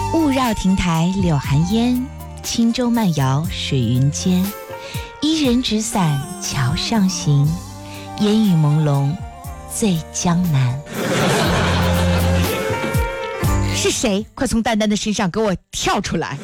雾绕亭台柳寒烟，轻舟慢摇水云间。一人纸伞桥上行，烟雨朦胧醉江南。是谁？快从丹丹的身上给我跳出来！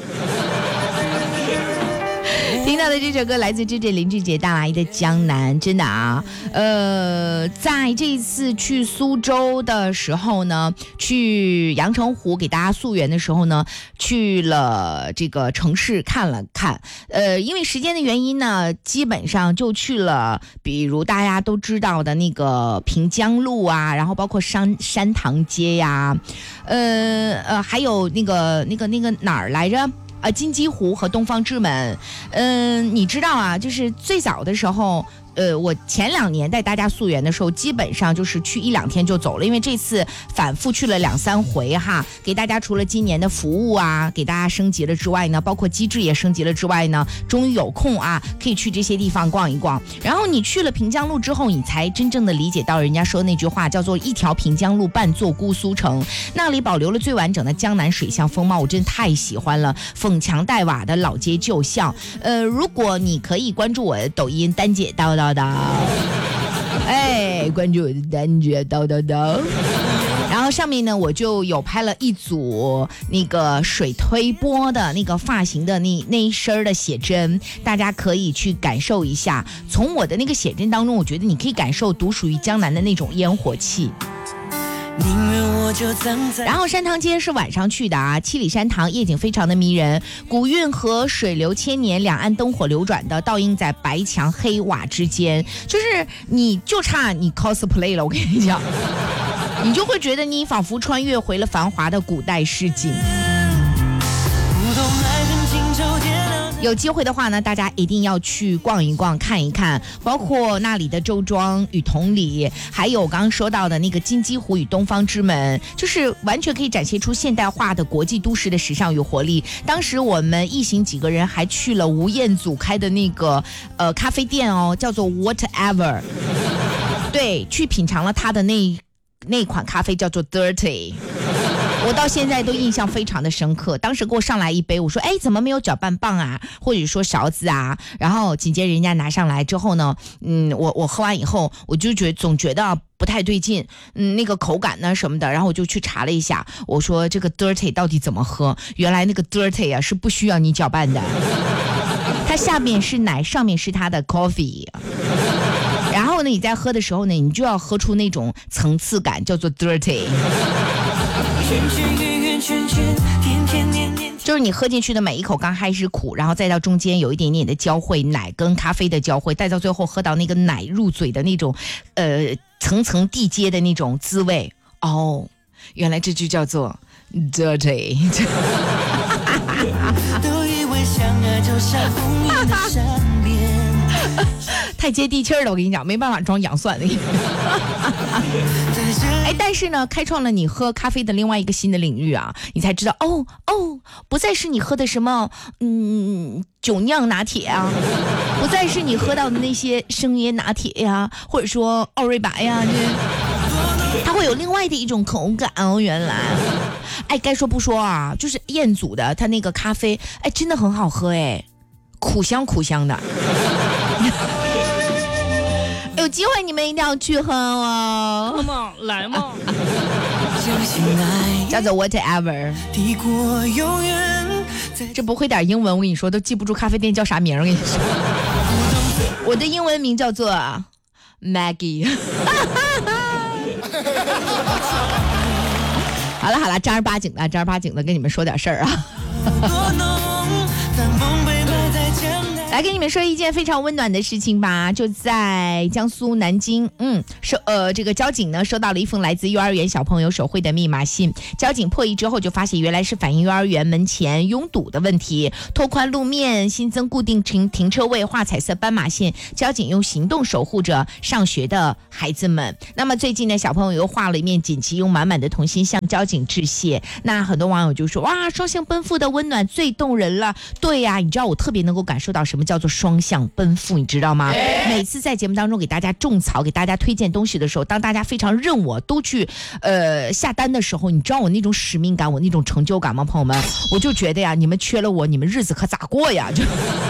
听到的这首歌来自这林志杰大阿姨的《江南》，真的啊，在这一次去苏州的时候呢，去阳澄湖给大家溯源的时候呢，去了这个城市看了看，因为时间的原因呢，基本上就去了，比如大家都知道的那个平江路啊，然后包括山塘街呀，还有那个哪儿来着？金鸡湖和东方之门。你知道啊，就是最早的时候，我前2年带大家溯源的时候，基本上就是去1-2天就走了，因为这次反复去了2-3回哈，给大家除了今年的服务啊，给大家升级了之外呢，包括机制也升级了之外呢，终于有空啊，可以去这些地方逛一逛。然后你去了平江路之后，你才真正的理解到人家说那句话，叫做一条平江路半座姑苏城，那里保留了最完整的江南水乡风貌，我真的太喜欢了，讽墙黛瓦的老街旧巷。如果你可以关注我的抖音丹姐叨叨叨，关注我的丹姐叨叨叨。然后上面呢，我就有拍了一组那个水推波的那个发型的那一身的写真，大家可以去感受一下。从我的那个写真当中，我觉得你可以感受独属于江南的那种烟火气。然后山塘街是晚上去的啊，七里山塘夜景非常的迷人，古运河水流千年，两岸灯火流转的倒映在白墙黑瓦之间，就是你就差你 cosplay 了，我跟你讲，你就会觉得你仿佛穿越回了繁华的古代市井。有机会的话呢，大家一定要去逛一逛看一看，包括那里的周庄与同里，还有我刚刚说到的那个金鸡湖与东方之门，就是完全可以展现出现代化的国际都市的时尚与活力。当时我们一行几个人还去了吴彦祖开的那个咖啡店哦，叫做 Whatever， 对，去品尝了他的那款咖啡叫做 Dirty，我到现在都印象非常的深刻。当时给我上来一杯，我说怎么没有搅拌棒啊，或者说勺子啊，然后紧接着人家拿上来之后呢，我喝完以后，我就总觉得不太对劲，那个口感呢什么的，然后我就去查了一下，我说这个 dirty 到底怎么喝？原来那个 dirty 啊是不需要你搅拌的，它下面是奶，上面是它的 coffee。然后呢，你在喝的时候呢，你就要喝出那种层次感，叫做 dirty。就是你喝进去的每一口刚开始苦，然后再到中间有一点点的交汇，奶跟咖啡的交汇，再到最后喝到那个奶入嘴的那种层层递阶的那种滋味。哦，原来这就叫做 dirty。 都以为相爱就像风云的善变，太接地气了，我跟你讲，没办法装洋蒜的。但是呢，开创了你喝咖啡的另外一个新的领域啊，你才知道不再是你喝的什么酒酿拿铁啊，不再是你喝到的那些生椰拿铁呀，或者说奥瑞白呀，它会有另外的一种口感哦。原来该说不说啊，就是彦祖的他那个咖啡真的很好喝，苦香苦香的。有机会你们一定要去喝哦。 那么来嘛。 叫做 Whatever。这不会点英文，我跟你说都记不住咖啡店叫啥名。我跟你说，我的英文名叫做 Maggie。好了，正儿八经的跟你们说点事儿啊。来跟你们说一件非常温暖的事情吧，就在江苏南京，这个交警呢收到了一封来自幼儿园小朋友手绘的密码信，交警破译之后就发现原来是反映幼儿园门前拥堵的问题，拓宽路面，新增固定停车位，画彩色斑马线，交警用行动守护着上学的孩子们。那么最近呢，小朋友又画了一面锦旗，用满满的童心向交警致谢。那很多网友就说，哇，双向奔赴的温暖最动人了。对呀，你知道我特别能够感受到什么么叫做双向奔赴，你知道吗？每次在节目当中给大家种草，给大家推荐东西的时候，当大家非常认我都去下单的时候，你知道我那种使命感，我那种成就感吗？朋友们，我就觉得呀，你们缺了我，你们日子可咋过呀？就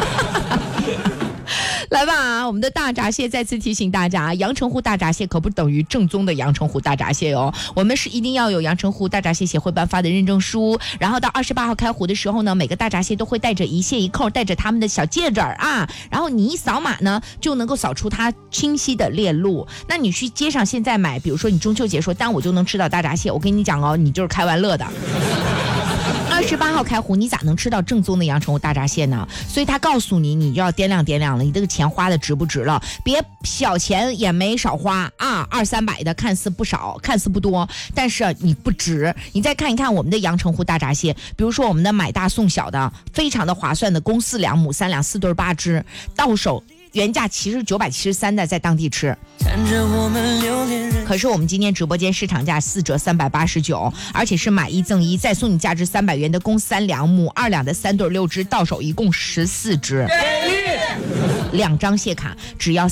来吧，我们的大闸蟹再次提醒大家，阳澄湖大闸蟹可不等于正宗的阳澄湖大闸蟹哦，我们是一定要有阳澄湖大闸蟹协会颁发的认证书，然后到28号开湖的时候呢，每个大闸蟹都会带着一蟹一扣，带着他们的小戒指啊，然后你一扫码呢，就能够扫出它清晰的链路。那你去街上现在买，比如说你中秋节说，但我就能吃到大闸蟹，我跟你讲哦，你就是开玩乐的。28号开湖，你咋能吃到正宗的阳澄湖大闸蟹呢？所以他告诉你，你就要掂量了，你这个钱花的值不值了？别小钱也没少花啊，200-300的看似不少，看似不多，但是你不值。你再看一看我们的阳澄湖大闸蟹，比如说我们的买大送小的，非常的划算的，公4两母3两4对8只，到手原价其实973的，在当地吃。可是我们今天直播间市场价4折389，而且是买1赠1，再送你价值300元的公3两母2两的3对6只，到手一共14只。2张蟹卡只要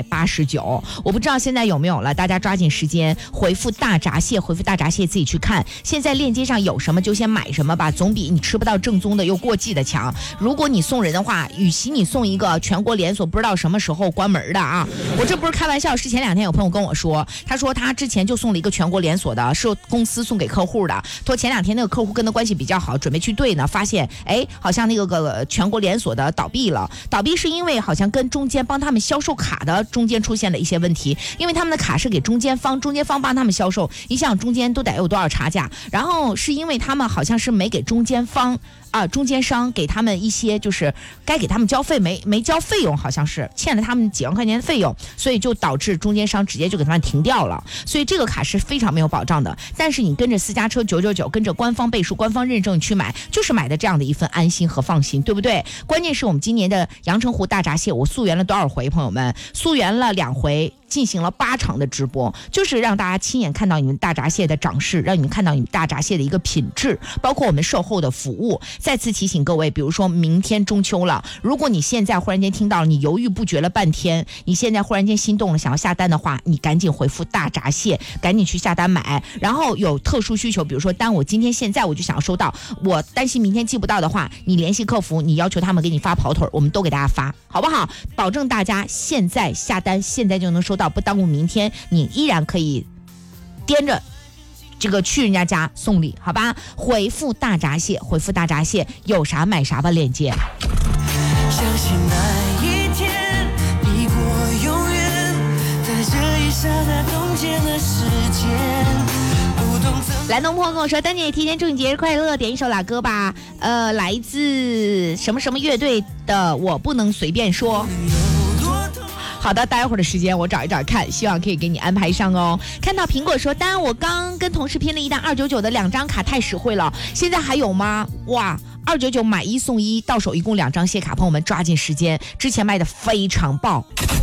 389，我不知道现在有没有了，大家抓紧时间回复大闸蟹，回复大闸蟹自己去看，现在链接上有什么就先买什么吧，总比你吃不到正宗的又过季的强。如果你送人的话，与其你送一个全国连锁不知道什么时候关门的啊，我这不是开玩笑，是前2天有朋友跟我说，他说他之前就送了一个全国连锁的，是公司送给客户的，说前2天那个客户跟他关系比较好，准备去对呢，发现好像那个全国连锁的倒闭了，倒闭是因为好像跟中间帮他们销售卡的中间出现了一些问题，因为他们的卡是给中间方帮他们销售，你想中间都得有多少差价，然后是因为他们好像是没给中间方中间商给他们一些就是该给他们交费没交费用，好像是欠了他们几万块钱的费用，所以就导致中间商直接就给他们停掉了，所以这个卡是非常没有保障的。但是你跟着私家车999，跟着官方背书官方认证去买，就是买的这样的一份安心和放心，对不对？关键是我们今年的阳澄湖大闸蟹，我溯源了多少回，朋友们？溯源了2回，进行了8场的直播，就是让大家亲眼看到你们大闸蟹的长势，让你们看到你们大闸蟹的一个品质，包括我们售后的服务。再次提醒各位，比如说明天中秋了，如果你现在忽然间听到了，你犹豫不决了半天，你现在忽然间心动了，想要下单的话，你赶紧回复大闸蟹，赶紧去下单买。然后有特殊需求，比如说单我今天现在我就想要收到，我担心明天寄不到的话，你联系客服，你要求他们给你发跑腿，我们都给大家发，好不好？保证大家现在下单，现在就能收到，不耽误明天，你依然可以掂着这个去人家家送礼，好吧？回复大闸蟹，回复大闸蟹，有啥买啥吧，链接。相信那一天你我永远在这一刹那冻结了时间。来东坡跟我说，丹姐提前祝你节日快乐，点一首老歌吧，来自什么什么乐队的我不能随便说。好的，待会儿的时间我找一找看，希望可以给你安排上哦。看到苹果说，丹我刚跟同事拼了一单299的2张卡，太实惠了，现在还有吗？哇，299买1送1，到手一共2张蟹卡，朋友们抓紧时间，之前卖的非常爆。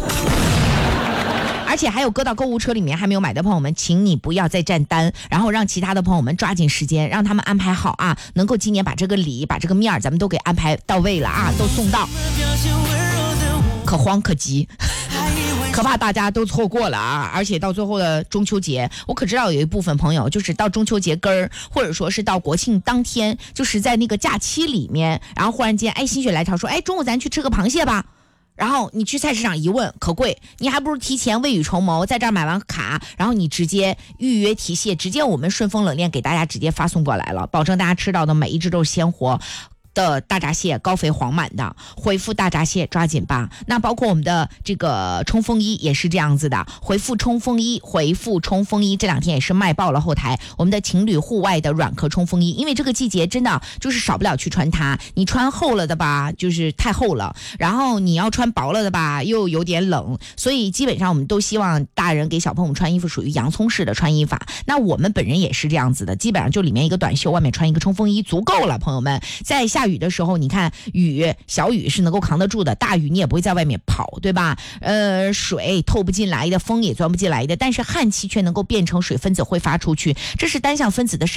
而且还有搁到购物车里面还没有买的朋友们，请你不要再占单，然后让其他的朋友们抓紧时间，让他们安排好啊，能够今年把这个礼把这个面咱们都给安排到位了啊，都送到。可慌可急，可怕大家都错过了啊！而且到最后的中秋节，我可知道有一部分朋友就是到中秋节根儿，或者说是到国庆当天，就是在那个假期里面，然后忽然间心血来潮说，中午咱去吃个螃蟹吧。然后你去菜市场一问，可贵，你还不如提前未雨绸缪，在这儿买完卡，然后你直接预约提蟹，直接我们顺丰冷链给大家直接发送过来了，保证大家吃到的每一只都是鲜活的大闸蟹，高肥黄满的，回复大闸蟹抓紧吧。那包括我们的这个冲锋衣也是这样子的，回复冲锋衣，回复冲锋衣，这2天也是卖爆了后台。我们的情侣户外的软壳冲锋衣，因为这个季节真的就是少不了去穿它，你穿厚了的吧就是太厚了，然后你要穿薄了的吧又有点冷，所以基本上我们都希望大人给小朋友们穿衣服属于洋葱式的穿衣法。那我们本人也是这样子的，基本上就里面一个短袖，外面穿一个冲锋衣足够了。朋友们，在下雨的时候，你看小雨是能够扛得住的，大雨你也不会在外面跑，对吧？水透不进来的，风也钻不进来的，但是氦气却能够变成水分子挥发出去，这是单向分子的